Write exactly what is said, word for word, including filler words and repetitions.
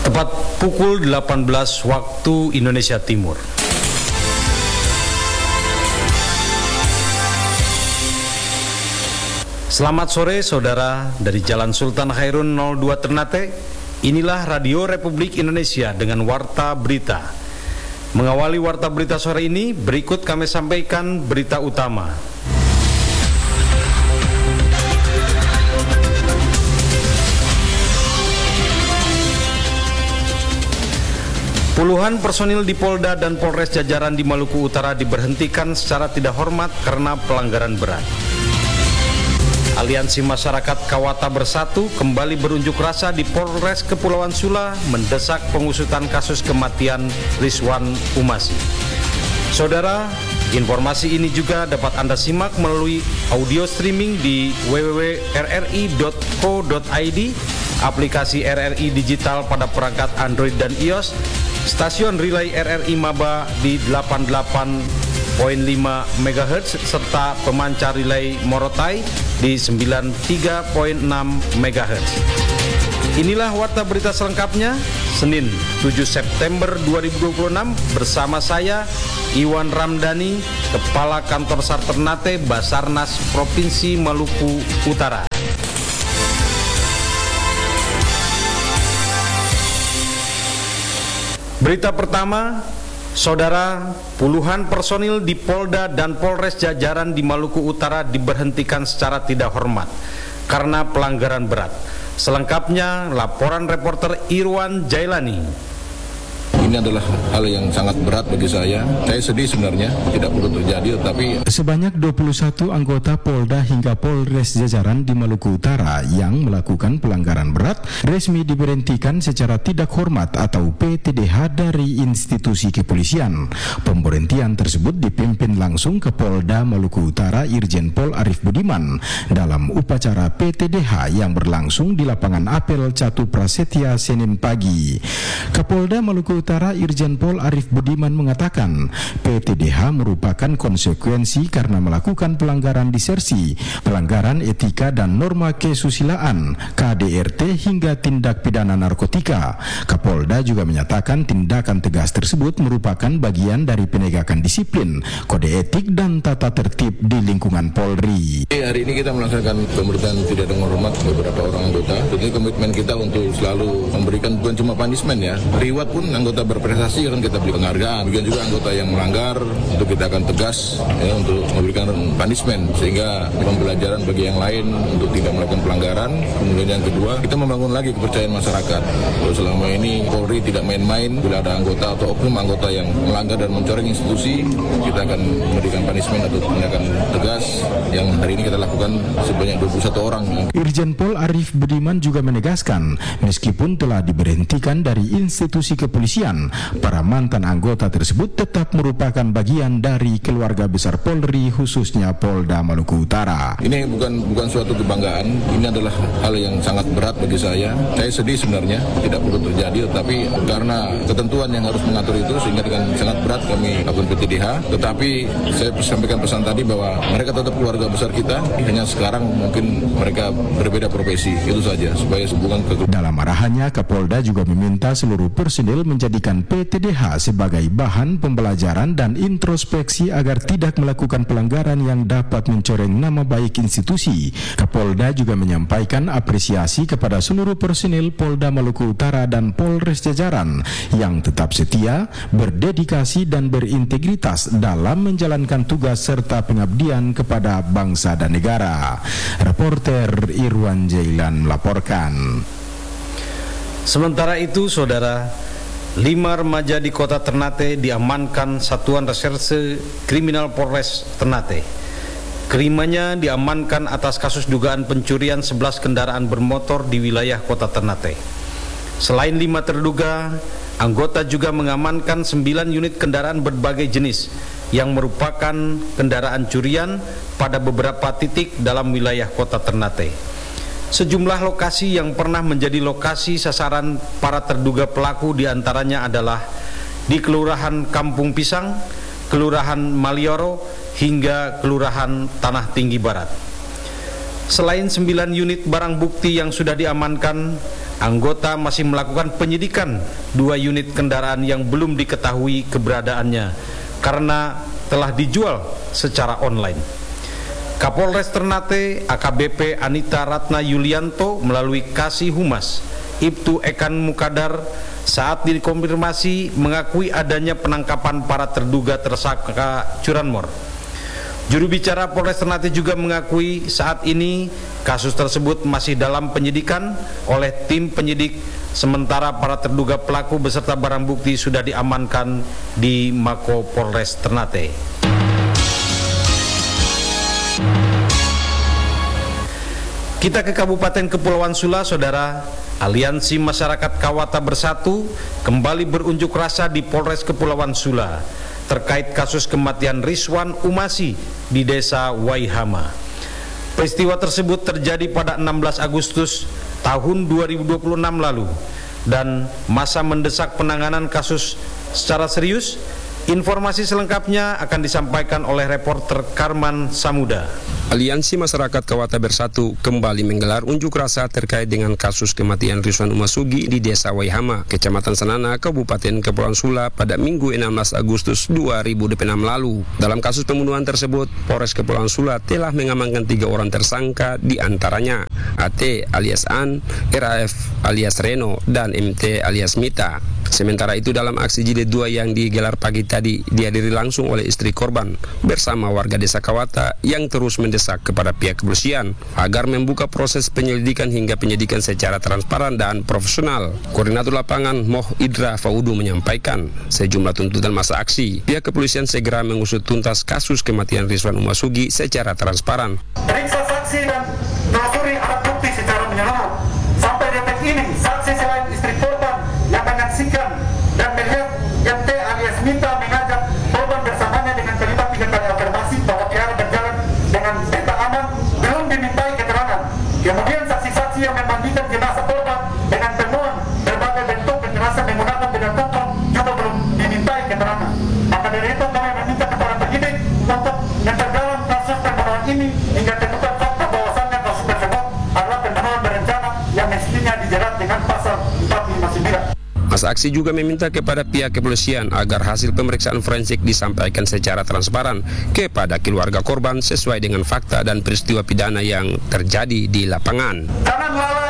Tepat pukul delapan belas waktu Indonesia Timur. Selamat sore saudara dari Jalan Sultan Khairun nol dua Ternate. Inilah Radio Republik Indonesia dengan Warta Berita. Mengawali Warta Berita sore ini, berikut kami sampaikan berita utama. Puluhan personil di Polda dan Polres jajaran di Maluku Utara diberhentikan secara tidak hormat karena pelanggaran berat. Aliansi Masyarakat Kawata Bersatu kembali berunjuk rasa di Polres Kepulauan Sula mendesak pengusutan kasus kematian Rizwan Umasi. Saudara, informasi ini juga dapat Anda simak melalui audio streaming di w w w titik r r i titik co titik i d, aplikasi R R I Digital pada perangkat Android dan iOS, stasiun relay R R I Maba di delapan puluh delapan koma lima megahertz, serta pemancar relay Morotai di sembilan puluh tiga koma enam megahertz. Inilah Warta Berita selengkapnya, Senin tujuh September dua ribu dua puluh enam, bersama saya Iwan Ramdhani, Kepala Kantor SAR Ternate Basarnas Provinsi Maluku Utara. Berita pertama, saudara, puluhan personil di Polda dan Polres jajaran di Maluku Utara diberhentikan secara tidak hormat karena pelanggaran berat. Selengkapnya, laporan reporter Irwan Jailani. Ini adalah hal yang sangat berat bagi saya. Saya sedih sebenarnya, tidak perlu terjadi, tetapi sebanyak dua puluh satu anggota Polda hingga Polres jajaran di Maluku Utara yang melakukan pelanggaran berat resmi diberhentikan secara tidak hormat atau P T D H dari institusi kepolisian. Pemberhentian tersebut dipimpin langsung ke Polda Maluku Utara Irjen Pol Arif Budiman dalam upacara P T D H yang berlangsung di lapangan apel Catu Prasetya Senin pagi. Kapolda Maluku Utara Irjen Pol Arif Budiman mengatakan P T D H merupakan konsekuensi karena melakukan pelanggaran disersi, pelanggaran etika dan norma kesusilaan, K D R T hingga tindak pidana narkotika. Kapolda juga menyatakan tindakan tegas tersebut merupakan bagian dari penegakan disiplin, kode etik dan tata tertib di lingkungan Polri. Hari ini kita melaksanakan pemberhentian tidak dengan hormat beberapa orang anggota. Jadi komitmen kita untuk selalu memberikan bukan cuma punishment ya, reward pun anggota berprestasi akan kita beri penghargaan. Demikian juga anggota yang melanggar untuk kita akan tegas ya, untuk memberikan punishment sehingga pembelajaran bagi yang lain untuk tidak melakukan pelanggaran. Kemudian yang kedua, kita membangun lagi kepercayaan masyarakat. Kalau selama ini Polri tidak main-main, bila ada anggota atau oknum anggota yang melanggar dan mencoreng institusi, kita akan memberikan punishment atau tindakan tegas yang hari ini kita lakukan sebanyak dua puluh satu orang. Irjen Pol Arif Budiman juga menegaskan meskipun telah diberhentikan dari institusi kepolisian, para mantan anggota tersebut tetap merupakan bagian dari keluarga besar Polri, khususnya Polda Maluku Utara. Ini bukan bukan suatu kebanggaan, ini adalah hal yang sangat berat bagi saya. Saya sedih sebenarnya, tidak perlu terjadi, tetapi karena ketentuan yang harus mengatur itu sehingga dengan sangat berat kami lakukan P T D H. Tetapi saya sampaikan pesan tadi bahwa mereka tetap keluarga besar kita, hanya sekarang mungkin mereka berbeda profesi, itu saja supaya hubungan ke. Dalam arahannya, Kapolda juga meminta seluruh personil menjadikan P T D H sebagai bahan pembelajaran dan introspeksi agar tidak melakukan pelanggaran yang dapat mencoreng nama baik institusi. Kapolda juga menyampaikan apresiasi kepada seluruh personil Polda Maluku Utara dan Polres jajaran yang tetap setia, berdedikasi dan berintegritas dalam menjalankan tugas serta pengabdian kepada bangsa dan negara. Reporter Irwan Jailan melaporkan. Sementara itu, saudara, lima remaja di kota Ternate diamankan Satuan Reserse Kriminal Polres Ternate. Kelimanya diamankan atas kasus dugaan pencurian sebelas kendaraan bermotor di wilayah kota Ternate. Selain lima terduga, anggota juga mengamankan sembilan unit kendaraan berbagai jenis yang merupakan kendaraan curian pada beberapa titik dalam wilayah kota Ternate. Sejumlah lokasi yang pernah menjadi lokasi sasaran para terduga pelaku diantaranya adalah di Kelurahan Kampung Pisang, Kelurahan Malioro, hingga Kelurahan Tanah Tinggi Barat. Selain sembilan unit barang bukti yang sudah diamankan, anggota masih melakukan penyidikan dua unit kendaraan yang belum diketahui keberadaannya karena telah dijual secara online. Kapolres Ternate A K B P Anita Ratna Yulianto melalui Kasih Humas Ibtu Ekan Mukadar saat dikonfirmasi mengakui adanya penangkapan para terduga tersangka curanmor. Juru bicara Polres Ternate juga mengakui saat ini kasus tersebut masih dalam penyidikan oleh tim penyidik, sementara para terduga pelaku beserta barang bukti sudah diamankan di Mako Polres Ternate. Kita ke Kabupaten Kepulauan Sula, Saudara. Aliansi Masyarakat Kawata Bersatu kembali berunjuk rasa di Polres Kepulauan Sula terkait kasus kematian Rizwan Umasi di Desa Waihama. Peristiwa tersebut terjadi pada enam belas Agustus tahun dua ribu dua puluh enam lalu dan masa mendesak penanganan kasus secara serius. Informasi selengkapnya akan disampaikan oleh reporter Karman Samuda. Aliansi Masyarakat Kawata Bersatu kembali menggelar unjuk rasa terkait dengan kasus kematian Rizwan Umasugi di Desa Waihama, Kecamatan Senana, Kabupaten Kepulauan Sula pada Minggu enam belas Agustus dua ribu dua puluh enam lalu. Dalam kasus pembunuhan tersebut, Polres Kepulauan Sula telah mengamankan tiga orang tersangka, di antaranya A T alias An, R A F alias Reno, dan M T alias Mita. Sementara itu dalam aksi jilid dua yang digelar pagi tadi dihadiri langsung oleh istri korban bersama warga Desa Kawata yang terus mendesak kepada pihak kepolisian agar membuka proses penyelidikan hingga penyidikan secara transparan dan profesional. Koordinator lapangan Moh Idra Faudu menyampaikan sejumlah tuntutan masa aksi. Pihak kepolisian segera mengusut tuntas kasus kematian Rizwan Umasugi secara transparan. Periksa saksi dan telusuri alat bukti secara menyeluruh. Sampai detik ini saksi selain istri korban yang menyaksikan dan melihat M T alias Mita mengajak korban bersamanya dengan terlibat tiga kali afirmasi bahwa Tiara berjalan dengan peta aman belum dimintai keterangan. Kemudian saksi-saksi yang memandikan jenazah korban dengan temuan berbagai bentuk kekerasan menggunakan benda tumpul juga belum dimintai keterangan. Maka dari itu kami meminta kepada penyidik untuk memperdalam kasus pembunuhan ini hingga temukan fakta bahwasannya kasus tersebut adalah pembunuhan berencana yang mestinya dijerat dengan pasal empat ratus lima puluh sembilan. Masa aksi juga meminta kepada pihak kepolisian agar hasil pemeriksaan forensik disampaikan secara transparan kepada keluarga korban sesuai dengan fakta dan peristiwa pidana yang terjadi di lapangan.